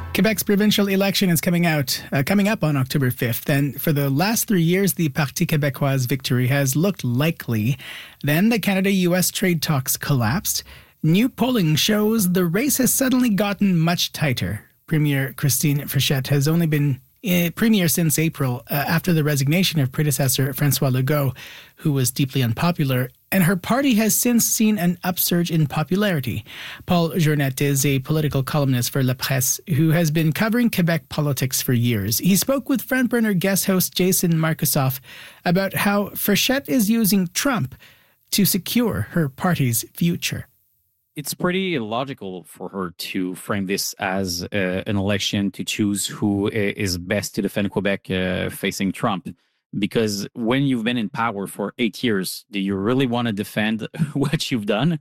Quebec's provincial election is coming up on October 5th. And for the last 3 years, the Parti Québécois victory has looked likely. Then the Canada-US trade talks collapsed. New polling shows the race has suddenly gotten much tighter. Premier Christine Frechette has only been premier since April after the resignation of predecessor François Legault, who was deeply unpopular, and her party has since seen an upsurge in popularity. Paul Journette is a political columnist for La Presse who has been covering Quebec politics for years. He spoke with Frontburner guest host Jason Markusoff about how Frechette is using Trump to secure her party's future. It's pretty illogical for her to frame this as an election to choose who is best to defend Quebec facing Trump. Because when you've been in power for 8 years, do you really want to defend what you've done?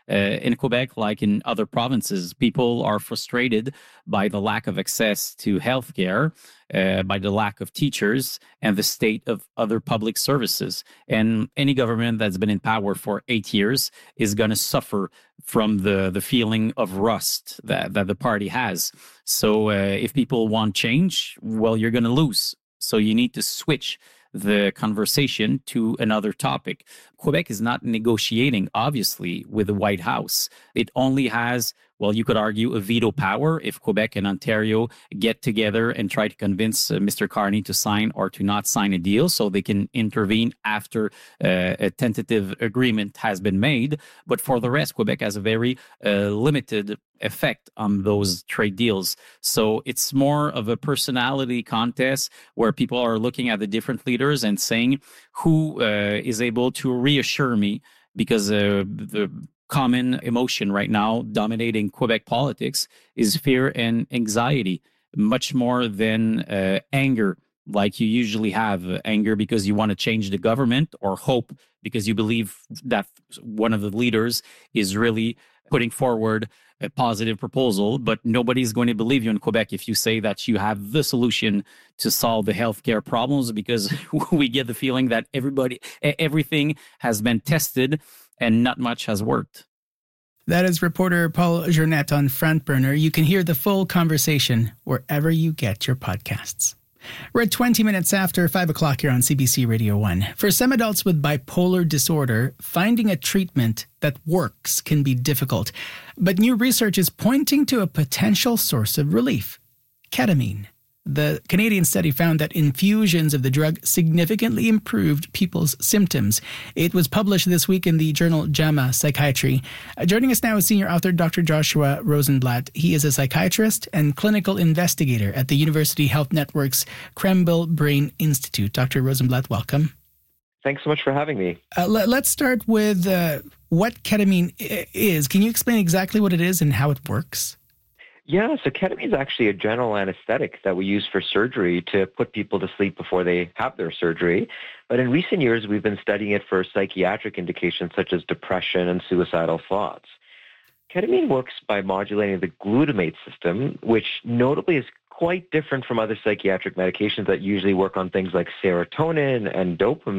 In Quebec, like in other provinces, people are frustrated by the lack of access to healthcare, by the lack of teachers, and the state of other public services. And any government that's been in power for 8 years is going to suffer from the feeling of rust that the party has. So if people want change, well, you're going to lose. So you need to switch the conversation to another topic. Quebec is not negotiating, obviously, with the White House. It only has, well, you could argue, a veto power if Quebec and Ontario get together and try to convince Mr. Carney to sign or to not sign a deal so they can intervene after a tentative agreement has been made. But for the rest, Quebec has a very limited effect on those trade deals. So it's more of a personality contest where people are looking at the different leaders and saying who is able to reassure me, because the common emotion right now dominating Quebec politics is fear and anxiety, much more than anger, like you usually have. Anger because you want to change the government, or hope because you believe that one of the leaders is really putting forward a positive proposal, but nobody's going to believe you in Quebec if you say that you have the solution to solve the healthcare problems, because we get the feeling that everything has been tested and not much has worked. That is reporter Paul Journette on Frontburner. You can hear the full conversation wherever you get your podcasts. We're at 20 minutes after 5 o'clock here on CBC Radio 1. For some adults with bipolar disorder, finding a treatment that works can be difficult. But new research is pointing to a potential source of relief: ketamine. The Canadian study found that infusions of the drug significantly improved people's symptoms. It was published this week in the journal JAMA Psychiatry. Joining us now is senior author Dr. Joshua Rosenblatt. He is a psychiatrist and clinical investigator at the University Health Network's Krembil Brain Institute. Dr. Rosenblatt, welcome. Thanks so much for having me. Let's start with what ketamine is. Can you explain exactly what it is and how it works? Yeah, so ketamine is actually a general anesthetic that we use for surgery to put people to sleep before they have their surgery. But in recent years, we've been studying it for psychiatric indications such as depression and suicidal thoughts. Ketamine works by modulating the glutamate system, which notably is quite different from other psychiatric medications that usually work on things like serotonin and dopamine.